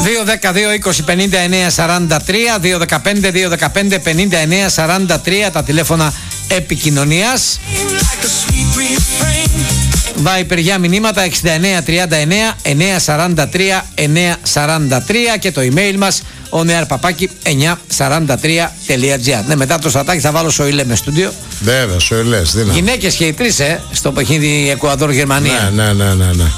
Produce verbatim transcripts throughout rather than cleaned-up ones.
δύο δέκα δύο είκοσι πενήντα εννέα σαράντα τρία, δύο δεκαπέντε δύο δεκαπέντε πενήντα εννέα σαράντα τρία τα τηλέφωνα επικοινωνίας. Viper για μηνύματα εξήντα εννέα τριάντα εννέα εννέα σαράντα τρία εννέα σαράντα τρία και το email μας oneair παπάκι εννιακόσια σαράντα τρία τελεία τζι άρ. Ναι, μετά το σατάκι θα βάλω Σοηλέ με στούντιο. Βέβαια, Σοηλέ. Γυναίκες και οι τρεις, ε, στο παιχνίδι Εκουαδόρ-Γερμανία. Ναι, ναι, ναι, ναι, ναι.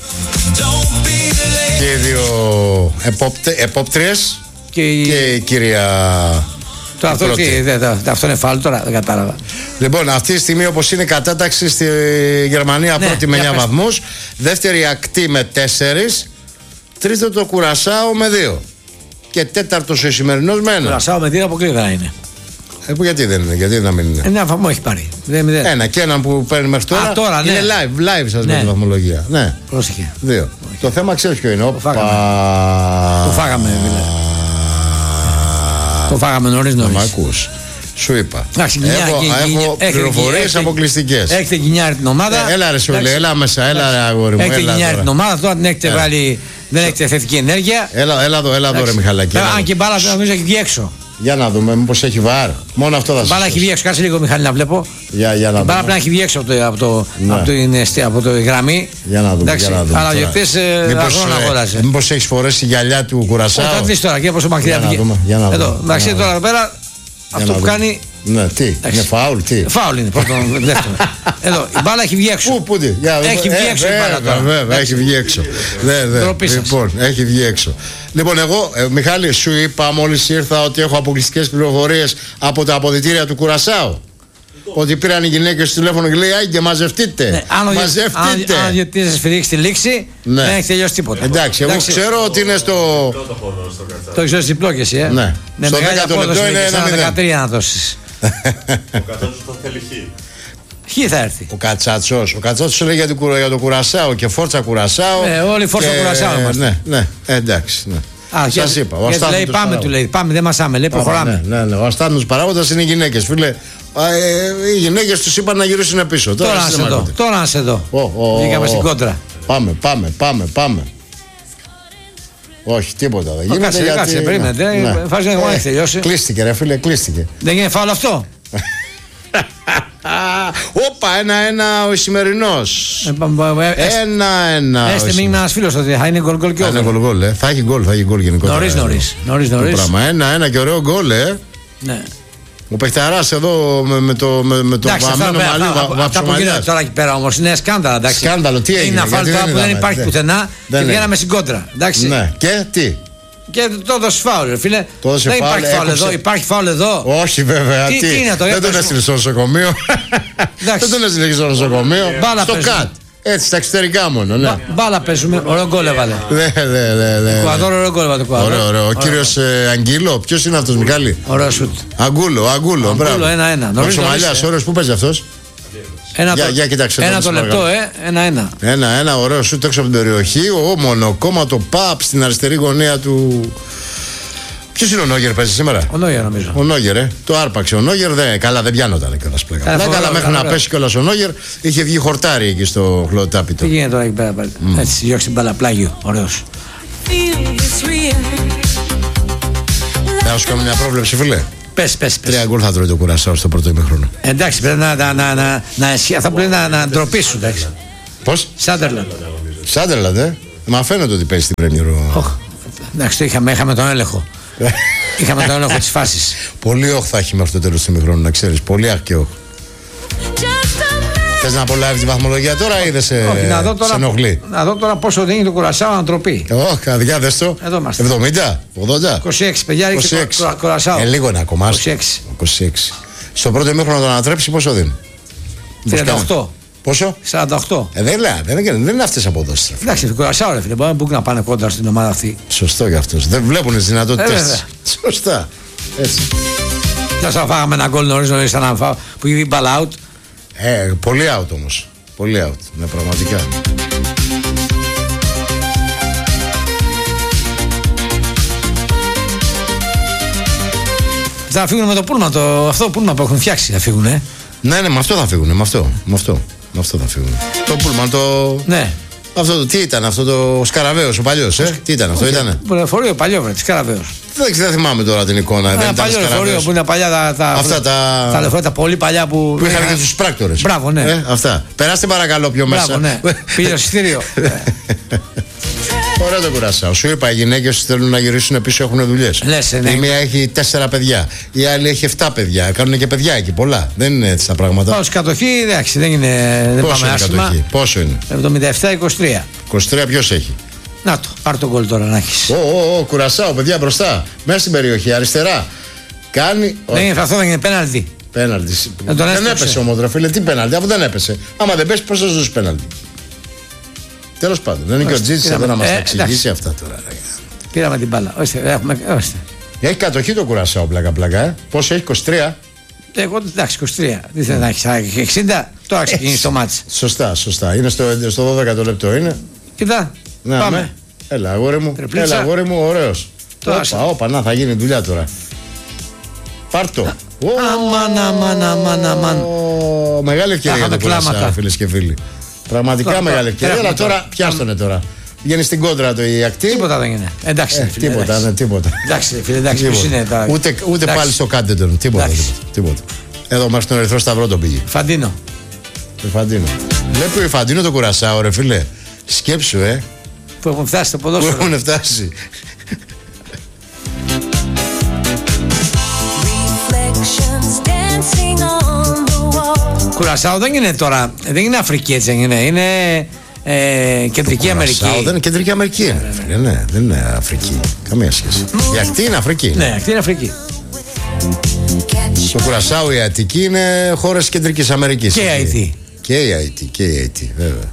Και οι δύο επόπτε, επόπτριες και, και η κυρία. Το αυτό, τι, δε, δε, αυτό είναι φάουλ τώρα, δεν κατάλαβα. Λοιπόν, αυτή τη στιγμή όπως είναι η κατάταξη στη Γερμανία, ναι, πρώτη με εννέα βαθμούς, δεύτερη ακτή με τέσσερις, τρίτο το Κουρασάο με δύο και τέταρτος ο σημερινός με ένα. Κουρασάο με δύο αποκλείδα είναι. Ε, που γιατί δεν είναι, γιατί να μην είναι. Ένα βαθμό έχει πάρει. Δεν, δεν. Ένα και έναν που παίρνει μέχρι τώρα. Α, τώρα, ναι. Είναι live, live σας ναι. με τη βαθμολογία. Ναι. Πρόσεχε. Δύο. Okay. Το θέμα ξέρεις ποιο είναι. Το φάγαμε. Το φάγαμε, δηλαδή. Το φάγαμε νωρίς νωρίς. Μ' ακούς. Σου είπα. Άξι, έχω έχω πληροφορίες αποκλειστικές. Έχετε γινιάρει την ομάδα. Ε, έλα ρε σου λέει, έλα μέσα, έλα ρε αγόρι μου. Έχετε γινιάρει την ομάδα, τώρα την έχετε βάλει. Δεν έχετε θετική ενέργεια. Έλα, έλα εδώ, έλα εδώ ρε Μιχαλάκη. Αν και η μπάλα νομίζω έχει βγει έξω. Για να δούμε, μήπως έχει βάρ. Μόνο αυτό θα σας πω. Μπάλα έχει βγει έξω, κάτσε λίγο Μιχάλη να βλέπω. Για, για να η μπάλα πρέπει να έχει βγει έξω από το, από το, ναι. από το, από το γραμμή. Για να δούμε. Εντάξει, για να δούμε αλλά για χτες αγώνα αγόρασε. Μήπως έχεις φορέσει γυαλιά του Κουρασάου. Θα δεις τώρα και πόσο μακριά βγει. Εδώ, εντάξει τώρα εδώ πέρα αυτό που κάνει. Ναι, τι, είναι φάουλ, τι. Φάουλ είναι πρώτο, δεύτερο. Εδώ, η μπάλα έχει βγει έξω. Πού, πού, τι. Έχει βγει έξω η μπάλα τώρα. Βέβαια, έχει βγει έξω. Λοιπόν, έχει βγει έξω. Λοιπόν, εγώ, Μιχάλη, σου είπα μόλις ήρθα ότι έχω αποκλειστικές πληροφορίες από τα αποδυτήρια του Κουρασάου. Ότι πήραν οι γυναίκες στο τηλέφωνο και λέει άιντε μαζευτείτε. Ναι, αν μαζευτείτε. Αν γιατί σας φυρίξει τη λήξη, ναι. δεν έχει τελειώσει τίποτα. Εντάξει, εγώ Εντάξει. ξέρω ότι είναι στο. Το ξέρεις διπλό και εσύ, ε. Ναι. Με στο μεγάλη δέκατο λεπτό είναι ένα δεκατρία να δώσεις. Ο Κατσάτσος θα θέλει χ. Χ θα έρθει. Ο Κατσάτσος. Ο Κατσάτσος λέει για, για το Κουρασάο και Φόρτσα Κουρασάο. Ναι, όλοι Φόρτσα και... Κουρασάο είμαστε. Ναι, ναι, εντάξει. Ναι. Α, σας είπα. Ο γιατί λέει πάμε, του λέει. Πάμε, δεν μασάμε, λέει προχωράμε. Ναι, ναι, ναι. Ο αστάνος παράγοντας είναι οι γυναίκες. Φίλε, ε, οι γυναίκες τους είπαν να γυρίσουν πίσω. Τώρα να σε δω. Τώρα να σε δω. Βγήκαμε στην κόντρα. Πάμε, πάμε, πάμε, πάμε. Όχι, τίποτα δεν γίνεται. Κάτσε, γιατί... κάτσε, περίμενε. Ναι. Φάζει να έχει τελειώσει. Κλείστηκε, ρε φίλε, κλείστηκε. Δεν γίνεται φάουλ αυτό. Όπα, ένα-ένα ο σημερινός. Ένα-ένα. Έστε μήνυμα ένας φίλος ότι θα είναι γκολ γκολ και γκολ. Θα έχει γκολ, θα έχει γκολ γενικότερα. Νωρίς, νωρίς. Νωρίς, νωρίς. Ένα-ένα και ωραίο γκολ, ε. Ναι. Ο παιχταράς εδώ με, με το, με, με το βαμμένο μαλλί βαψομαλιάς. Αυτά που γίνονται τώρα εκεί πέρα όμως είναι σκάνδαλα, εντάξει. Σκάνδαλο, τι έγινε. Είναι ένα φάουλ τώρα που δεν υπάρχει πουθενά και βγαίναμε στην κόντρα, εντάξει. Ναι, και τι. Και το έδωσε φάουλ, φίλε. Το έδωσε δεν φάουλ, υπάρχει φάουλ έκοψε... εδώ, υπάρχει φάουλ εδώ. Όχι, βέβαια. Τι, τι, τι είναι το, δεν τον έστειλε στο νοσοκομείο. Δεν τον έστειλε στο νοσοκομείο. Στο κατ. Έτσι, στα εξωτερικά μόνο. Ναι. Μπάλα παίζουμε, ωραίο γκολ έβαλε. Ναι, ναι, ναι, ναι. Κουαδόρο, ωραίο γκολ έβαλε. Ωραίο, ωραίο. Ο κύριος Αγγίλο, ποιος είναι αυτός, Μιχάλη? Ωραίο σουτ. Αγκούλο, Αγκούλο, μπράβο. ένα-ένα. Ο Σομαλιάς, ωραίος, πού παίζει αυτός? Ένα, για, το, για, κοιτάξτε, ένα το λεπτό, ε, ένα-ένα. Ένα-ένα, ωραίο σουτ έξω από την περιοχή. Ο μονοκόμματο παπ στην αριστερή γωνία του. Ποιος είναι ο Νόγερ, παίζει σήμερα? Ο Νόγερ, νομίζω. Ο Νόγερ, ε. Το άρπαξε ο Νόγερ, δε, καλά δεν πιάνονταν κιόλας πλέον. Καλά, καλά μέχρι να πέσει κιόλας ο Νόγερ, είχε βγει χορτάρι εκεί στο χλωτάπιτο. Τι γίνεται τώρα εκεί πέρα πάλι. Mm. Έτσι, διώξει την μπάλα, πλάγιο, ωραίος. Θα σου κάνω μια πρόβλεψη, φίλε. Πες, πες, πες. Τρία γκολ θα τρώει το Κουρασάο στο πρώτο ημίχρονο. Εντάξει, πρέπει να, να, να, να, να θα πρέπει να, να ντροπήσουν, εντάξει. Πώς? Σάντερλαντ. Σάντερλαντ, ε. Μα φαίνεται ότι παίζει στην Πρέμιρο. Oh, εντάξει, το είχαμε, είχαμε τον έλεγχο. Είχαμε τον έλεγχο της φάσης. Πολύ όχ θα έχει μέχρι το τέλος του ημίχρονου, να ξέρεις. Πολύ αχ και όχ. Θες να απολαύεις τη βαθμολογία τώρα ή δεν σε, Όχι, να δω τώρα, σε ενοχλεί? Να δω τώρα πόσο δίνει το Κουρασάο ανατροπή. Όχι, αδειά δες το. Εδώ είμαστε. εβδομήντα, ογδόντα. είκοσι έξι, παιδιά, ρίξε το Κουρασάο. Ε, λίγο να κομμάσει. είκοσι έξι. είκοσι έξι. Στο πρώτο ημίχρονο να το ανατρέψει πόσο δίνει? τριάντα οκτώ. Πόσο? σαράντα οκτώ. Ε, δεν, δεν, δεν, δεν είναι αυτές οι αποδόσεις. Εντάξει, το Κουρασάο, ρε φίλε, μπορεί να πάνε κόντρα στην ομάδα αυτή. Σωστό για αυτούς. Δεν βλέπουν τις δυνατότητες. Ε, σωστά. Έτσι. Και όσο φάγαμε ένα γκολ νωρίς νωρίς που είχε μπάλα out. Ε, πολύ out όμως. Πολύ out. Ναι, πραγματικά. Θα φύγουν με το πούλμα, το, αυτό το πούλμα που έχουν φτιάξει θα φύγουν, ε. Ναι, ναι, με αυτό θα φύγουν. Με αυτό. Με αυτό, με αυτό θα φύγουν. Το πούλμα το. Ναι. Αυτό το τι ήταν, αυτό το Σκαραβαίος, ο παλιός, ε? Τι ήταν αυτό, ήτανε? Λεωφορείο παλιό, βρε, Σκαραβαίος. Δεν, δεν θυμάμαι τώρα την εικόνα. Ένα δεν παλιό λεωφορείο που είναι παλιά τα. τα αυτά τα. Τα λεωφορεία τα πολύ παλιά που. Που είχαν και τους πράκτορες. Μπράβο, ναι. Ε, αυτά. Περάστε παρακαλώ πιο Μπράβο, μέσα. Ναι. Πήγε εισιτήριο. Ωραία το Κουρασάο. Σου είπα, οι γυναίκες που θέλουν να γυρίσουν πίσω έχουν δουλειές. Λες, ναι. Η μία έχει τέσσερα παιδιά. Η άλλη έχει επτά παιδιά. Κάνουν και παιδιά εκεί πολλά. Δεν είναι έτσι τα πράγματα. Ως κατοχή, εντάξει, δεν είναι. Δεν Πόσο πάμε είναι άσχημα. κατοχή, πόσο είναι? εβδομήντα επτά είκοσι τρία. είκοσι τρία ποιος έχει? Να το, πάρ' τον γκολ τώρα να έχεις. Ω, ω, ω, Κουρασάο, παιδιά μπροστά. Μέσα στην περιοχή, αριστερά. Κάνει. Δεν είναι αυτό, δεν είναι πέναλτι. Πέναλτι. Δεν, δεν έπεσε όμως, ρε φίλε, τι πέναλτι, αφού δεν έπεσε. Άμα δεν πέσει, πώς θα σου δώσει πέναλτι? Τέλος πάντων, δεν είναι και ο Τζίτσης εδώ να μας τα εξηγήσει αυτά τώρα. Πήραμε την μπάλα. Ορίστε, έχουμε. Ορίστε. Έχει κατοχή το Κουρασάο, πλάκα-πλάκα. Ε. Πόσο έχει, είκοσι τρία? Εγώ εντάξει, είκοσι τρία. Τι θέλει να έχει, εξήντα. Τώρα ξεκινήσει το μάτς. Σωστά, σωστά. Είναι στο, στο δώδεκατο λεπτό, είναι. Κοίτα. Να, πάμε. Ναι. Έλα, αγόρι μου. Τριπλίτσα. Έλα, αγόρι μου, ωραίος. Όπα, όπα, να θα γίνει δουλειά τώρα. Πάρτο. Αμάν, αμάν, αμάν, αμάν. Μεγάλη ευκαιρία το Κουρασάο, φίλες και φίλοι. Πραγματικά μεγάλη ευκαιρία. Αλλά τώρα, πιάστονε τώρα. Βγαίνει στην κόντρα το η ακτή. Τίποτα δεν είναι. Εντάξει, ε, φίλε, τίποτα, εντάξει. Ναι, τίποτα. Εντάξει, φίλε, εντάξει, ποιος είναι τώρα. Ούτε, ούτε πάλι στο κάντε τον. Τίποτα, τίποτα, τίποτα. Εδώ μας τον Ερυθρό Σταυρό τον πήγε. Φαντίνο. Το Φαντίνο. Βλέπει ο Φαντίνο το Κουρασάο, ρε φίλε. Σκέψου, ε. Που έχουν φτάσει στο ποδόσφαιρο. Που έχουν φτάσει. Κουρασάο δεν είναι τώρα, δεν είναι Αφρική, έτσι δεν είναι. Είναι ε, Κεντρική Αμερική. Δεν είναι Κεντρική Αμερική, είναι, φίλε, ναι, δεν είναι Αφρική. Καμία σχέση. Η ακτή είναι Αφρική. Ναι, ακτή είναι Αφρική. Το Κουρασάο, η Αττική είναι χώρες Κεντρικής Αμερικής. Και η Αϊτή. Και η Αϊτή, και η Αϊτή, βέβαια.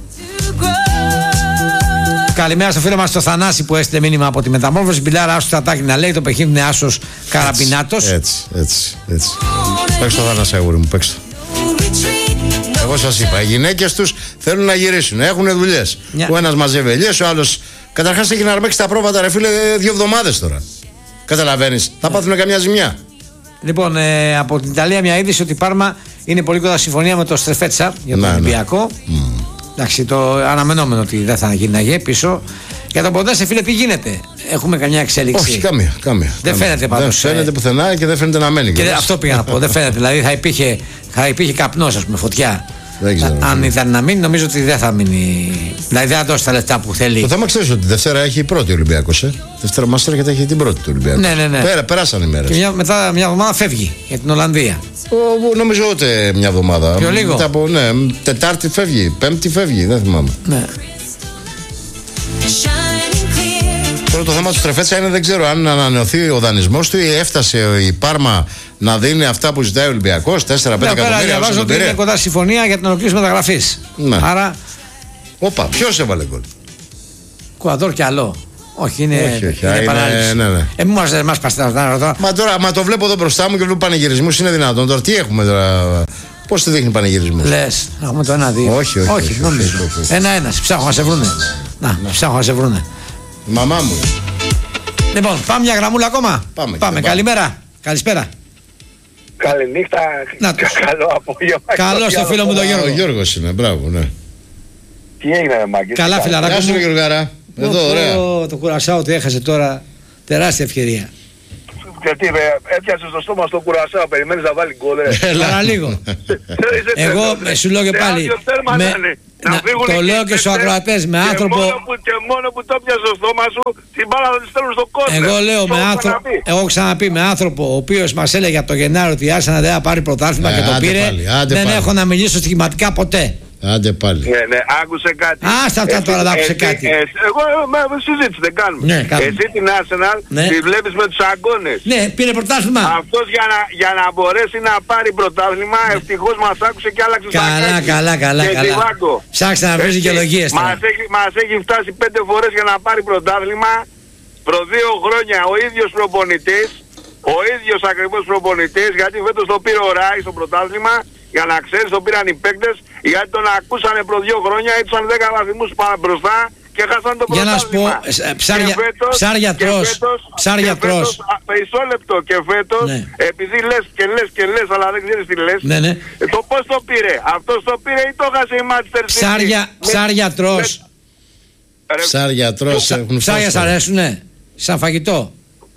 Καλημέρα στο φίλο μας το Θανάση που έστειλε μήνυμα από τη Μεταμόρφωση. Μπιλάρα, άσο τατάκι να λέει. Το παιχνίδι είναι άσος Καραμπινάτος. Έτσι, έτσι, έτσι. Παίξτε το Θανάση, αγόρι μου, παίξτε. Εγώ σας είπα, οι γυναίκες τους θέλουν να γυρίσουν, έχουν δουλειές. Yeah. Ο ένας μαζεύει ελιές, ο άλλος. Καταρχάς έχει να αρμέξει τα πρόβατα, ρε φίλε, δύο εβδομάδες τώρα. Καταλαβαίνεις, θα πάθουν καμιά ζημιά. Λοιπόν, ε, από την Ιταλία μια είδηση ότι η Πάρμα είναι πολύ κοντά συμφωνία με το Στρεφέτσα για τον Ολυμπιακό. Ναι. Mm. Εντάξει, το αναμενόμενο ότι δεν θα γίναγε πίσω. Για τον Ποντάσε, φίλε, τι γίνεται? Έχουμε καμιά εξέλιξη? Όχι, καμία. καμία δεν καμία. φαίνεται πάντως. Δεν φαίνεται πουθενά και δεν φαίνεται να μένει. Και αυτό πήγα να πω. Δεν φαίνεται. Δηλαδή θα υπήρχε, θα υπήρχε καπνός, ας πούμε, φωτιά. Δεν ξέρω, αν ήταν να μείνει, νομίζω ότι δεν θα μείνει. Δηλαδή δεν θα δώσει τα λεφτά που θέλει. Το θέμα ξέρεις ότι Δευτέρα έχει η πρώτη Ολυμπιακός. Ε? Δευτέρα Μάστερ και έχει την πρώτη του Ολυμπιακού. Ναι, ναι, ναι. Πέρα, περάσαν οι μέρες. Και μια, μετά μια εβδομάδα φεύγει για την Ολλανδία. Ο, νομίζω ούτε μια εβδομάδα. Πιο λίγο. Μετά από, ναι, Τετάρτη φεύγει, Πέμπτη φεύγει, δεν θυμάμαι. Ναι. Τώρα το θέμα του Στρεφέτσα είναι δεν ξέρω αν ανανεωθεί ο δανεισμός του ή έφτασε η Πάρμα να δίνει αυτά που ζητάει ο Ολυμπιακός, τέσσερα πέντε εκατομμύρια. Διαβάζω ότι είναι κοντά συμφωνία για την ολοκλήρωση μεταγραφής. Ναι. Άρα. Όπα, ποιος έβαλε γκολ? Κουαδόρ και άλλο. Όχι, είναι, όχι, όχι, είναι είναι, παράλυση. ναι, ναι. Ε, μας, μας παστά, τώρα. Μα τώρα, μα το βλέπω εδώ μπροστά μου και βλέπω πανηγυρισμούς, είναι δυνατόν. Τώρα τι έχουμε τώρα? Πώς τη δείχνει πανηγυρισμούς? Λες, έχουμε το ένα-δύο. Όχι, όχι. Όχι, όχι, νομίζω. Ένα-ένα, ψάχνω να σε βρούνε. Να, να ψάχνω να σε βρούνε. Η μαμά μου. Λοιπόν, πάμε μια γραμμούλα ακόμα. Πάμε. πάμε. Καλημέρα. Καλησπέρα. Καληνύχτα. Να, καλό απόγευμα. Καλό στο φίλο μου τον Γιώργο. Ο Γιώργος είναι, μπράβο, ναι. Τι έγινε, ρε Μάγκη? Καλά, φιλαράκο. Γεια σου, Γιώργαρα. Εδώ, ωραία. Το Κουρασάο ότι έχασε τώρα τεράστια ευκαιρία. Γιατί ρε, έπιασε στο στόμα στο Κουρασάο, περιμένεις να βάλει γκολ, ρε. Παραλίγο. Εγώ σου λέω και πάλι. Το λέω και στους ακροατές με άνθρωπο. Και μόνο που το πιάσε στο στόμα σου, την μπάλα θα τη στέλνουν στο κόσμο. Εγώ λέω με άνθρωπο. Εγώ έχω ξαναπεί με άνθρωπο ο οποίος μας έλεγε από το Γενάριο ότι η Άρσενα δεν θα πάρει πρωτάθλημα και το πήρε. Δεν έχω να μιλήσω στοιχηματικά ποτέ. Άντε πάλι. Ναι, ναι, άκουσε κάτι. Άστα αυτά τώρα να άκουσε κάτι. Εγώ με συζήτηση δεν κάνουμε. Ναι, εσύ την Arsenal ναι. τη βλέπεις με τους αγκώνες. Ναι, πήρε πρωτάθλημα. Αυτός για να, για να μπορέσει να πάρει πρωτάθλημα, ναι. Ευτυχώς μας άκουσε και άλλαξε καλά, σακάκι. Καλά, καλά, και καλά. Ψάξτε να βρεις δικαιολογίες τώρα. Μας έχει, μας έχει φτάσει πέντε φορές για να πάρει πρωτάθλημα. Προ δύο χρόνια ο ίδιος προπονητής. Ο ίδιος ακριβώς προπονητής, γιατί φέτος το πήρε ο Ράι στο πρωτάθλημα. Για να ξέρεις, το πήραν οι παίκτες, γιατί τον ακούσανε προ δύο χρόνια, έτσαν δέκα βαθμούς πάνω μπροστά και χάσαν το πρωτάθλημα. Για να σου πω, ψάρια, φέτος, ψάρια τρως, ψάρια τρως. Μισό λεπτό, και φέτος, ναι. επειδή λες και λες και λες, αλλά δεν ξέρεις τι λες, ναι, ναι. το πώς το πήρε, αυτός το πήρε ή το χάσε η Manchester City. Ψάρια, ψάρια τρως. Ψάρια τρως, έχουν ψάρια σ' αρέσουνε, σαν φαγητό?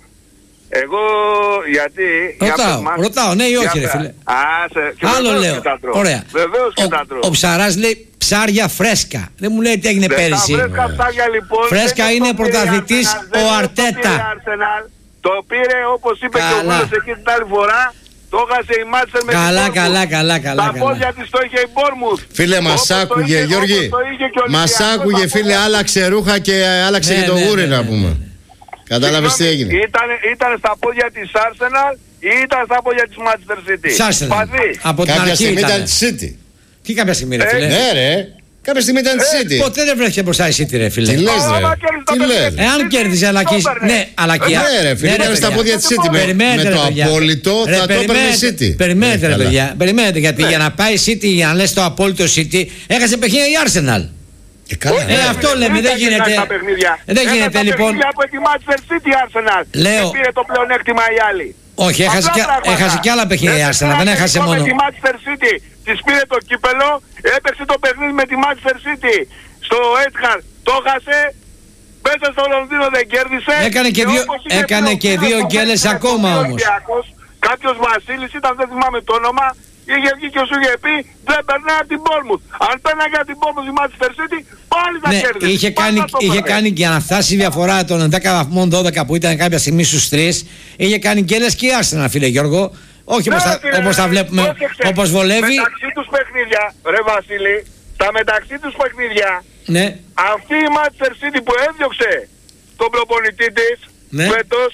Εγώ γιατί... Ρωτάω, ρωτάω, ναι ή όχι ρε φίλε? Α, σε, άλλο λέω, ωραία. Βεβαίως και τα τρώω. Ο Ψαράς λέει ψάρια φρέσκα. Δεν μου λέει τι έγινε Δε, πέρυσι. Τα φρέσκα ψάρια λοιπόν... Φρέσκα είναι πρωταθλητής ο Αρτέτα. Το πήρε όπως είπε και ο Βούλος εκεί την άλλη φορά. Το έχασε η Μάτσερ με καλά, καλά, καλά, καλά. Τα πόδια της το είχε η Μπόρμουθ. Φίλε, μας άκουγε, Γιώργη. Μας άκουγε, φίλε, άλλαξε ρούχα και άλλαξε και το γούρι, να πούμε. Κατάλαβες τι έγινε? Ήταν στα πόδια της Arsenal ή ήταν στα πόδια της Manchester City? Arsenal. Από την κάποια στιγμή ήταν της City. Τι κάποια στιγμή ρε φίλε? Ναι ρε. Κάποια στιγμή ήταν τη City. Ποτέ δεν βρέθηκε μπροστά η City ρε φίλε. Τι λες ρε? Τι λες? Εάν κέρδιζε αλλά και... Ναι, αλλά και... Ναι ρε φίλε, ήταν στα πόδια της City. Με το απόλυτο θα το έπαιρνε η City. Περιμένετε ρε παιδιά. Περιμένετε γιατί για να πάει η City, για να λες το απόλυτο City, έχασε παιχνίδια η Arsenal. Ε, καλά, ε, αυτό λέμε, δεν γίνεται. Δεν γίνεται λοιπόν. Από τη Manchester City Arsenal. Λέω. Πήρε το πλεονέκτημα οι άλλοι. Όχι, έχασε και, έχασε και άλλα παιχνίδια η Arsenal, δεν έχασε μόνο. Με τη Manchester City της πήρε το κύπελο, έπαιξε το παιχνίδι με τη Manchester City στο Etihad, το έχασε. Μέσα στο Λονδίνο δεν κέρδισε. Έκανε και δύο, έκανε και δύο γκέλες ακόμα όμως. Κάποιος Βασίλης ήταν, δεν θυμάμαι το όνομα. Είχε βγει και σου είχε πει δεν περνάει από την Bournemouth. Αν πέρναγε από την Bournemouth η Manchester City πάλι θα ναι, κέρδισε. Είχε κάνει, είχε κάνει και να φτάσει η διαφορά των δέκα βαθμών δώδεκα που ήταν κάποια στιγμή στους τρεις. Είχε κάνει γκέλες και η Arsenal φίλε Γιώργο. Όχι ναι, όπως, τα, φίλε, όπως τα βλέπουμε, πρόσεξε, όπως βολεύει. Μεταξύ τους παιχνίδια, ρε Βασίλη, τα μεταξύ τους παιχνίδια, ναι. Αυτή η Manchester City που έδιωξε τον προπονητή της ναι. φέτος,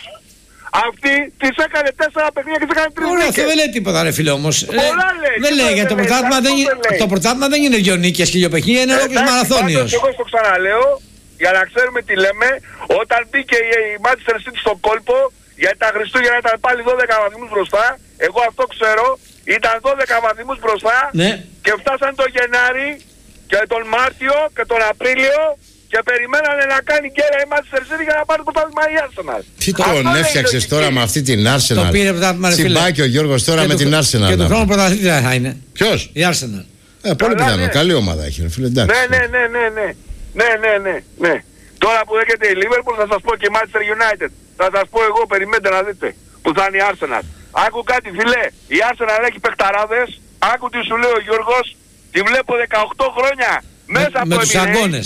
αυτή της έκανε τέσσερα παιχνίδια και της έκανε τρεις νίκες. Αυτό δεν λέει τίποτα ρε φίλε όμως. Πολλά λέει. Δεν λέει γιατί το πρωτάθλημα δεν, το πρωτάθλημα δεν είναι δύο νίκες και δύο παιχνίδια, είναι ολόκληρος μαραθώνιος. Εγώ στο ξαναλέω, για να ξέρουμε τι λέμε, όταν μπήκε η Manchester City στο κόλπο, γιατί τα Χριστούγεννα ήταν πάλι δώδεκα βαθμούς μπροστά, εγώ αυτό ξέρω, ήταν δώδεκα βαθμούς μπροστά ναι. Και φτάσαν τον Γενάρη και τον Μάρτιο και τον Απρίλιο και περιμένανε να κάνει γκέλα η Manchester City για να πάρει το πρωτάθλημα η Arsenal. Τι τον έφτιαξες τώρα με αυτή την Arsenal? Το πήρε πρωτάθλημα ρε φίλε. Συμπάκι ο Γιώργος τώρα με την Arsenal. Και τον χρόνο πρωταθλήτρια θα είναι. Ποιος? Η Arsenal. Ε, πολύ πιθανό. Καλή ομάδα έχει ρε φίλε. Ναι, ναι, ναι, ναι, ναι. Ναι, ναι, ναι, ναι. Τώρα που έρχεται η Liverpool θα σας πω και η Manchester United. Θα σας πω εγώ, περιμένετε να δείτε που θα είναι η Arsenal. Άκου κάτι φίλε, η Arsenal έχει παιχταράδες. Άκου τι σου λέει ο Γιώργος. Τη βλέπω δεκαοκτώ χρόνια μέσα με, από με τους αγώνες.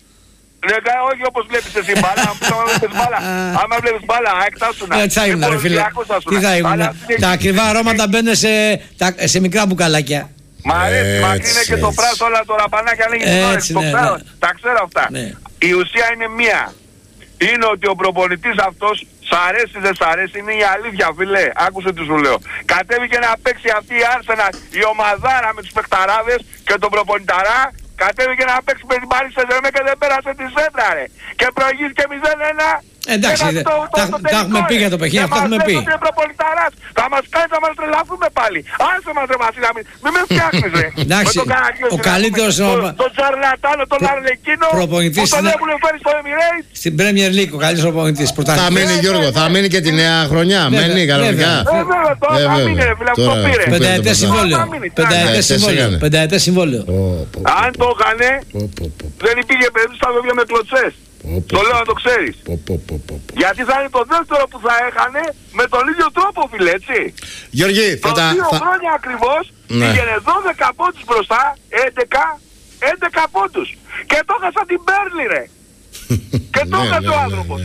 Ναι, όχι όπως βλέπεις εσύ μπάλα. Άμα βλέπεις μπάλα, εκτάσουνα. Έτσι θα ήμουν ρε φίλε. Τι θα ήμουν? Τα ακριβά αρώματα μπαίνουν σε, σε μικρά μπουκαλάκια. Μ' αρέσει, μακρύ είναι και το πράσο όλα το ραπανάκι ανοίγει την όρεξη. Τα ξέρω αυτά. Η ουσία είναι μία. Είναι ότι ο προπονητής αυτός σ' αρέσει δεν σ' αρέσει, είναι η αλήθεια φίλε. Άκουσε τι σου λέω. Κατέβηκε να παίξει αυτή η Arsenal, η ομαδάρα με τους παιχταράδες και τον προπονηταρά. Κατέβηκε να παίξει με την Paris Saint-Germain και δεν πέρασε τη σέντρα ρε. Και προηγήθηκε μηδέν ένα. Εντάξει, τα έχουμε πει για το παιχνίδι, αυτό έχουμε πει. Θα μας κάνει, θα μας τρελαθούμε πάλι. Άσε μας ρε Βασίλα, μην με φτιάχνεις ρε. Εντάξει, ο καλύτερος... Τον Τζαρλατάνο, τον Αρλεκίνο, που τον έχουν φέρει στο Emirates. Στην Premier League ο καλύτερος προπονητής. Θα μείνει Γιώργο, θα μείνει και τη νέα χρονιά. Μένει κανονικά. Βέβαια, τώρα θα μείνει ρε φίλε, αυτό πήρε. Πενταετές συμβόλαιο. Πενταετές συμβόλαιο. Αν το είχανε, δεν υπήρχε περίπτωση θα βγει με κλωτσές. Το λέω να το ξέρεις. Γιατί θα είναι το δεύτερο που θα έχανε με τον ίδιο τρόπο φίλε, έτσι. Γιώργη, το θα δύο θα... χρόνια ακριβώς ναι. Πήγαινε δώδεκα πόντους μπροστά, έντεκα, έντεκα πόντους. Και το έχασα την Μπέρνλι ρε. Και το έχασε ο άνθρωπος.